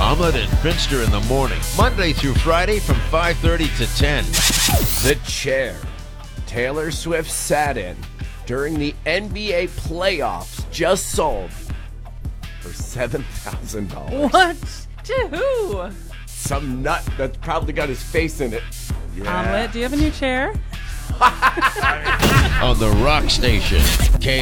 Omelet and Finster in the morning, Monday through Friday from 5:30 to 10. The chair Taylor Swift sat in during the NBA playoffs just sold for $7,000. What? To who? Some nut that's probably got his face in it. Yeah. Omelet, do you have a new chair? On the Rock Station,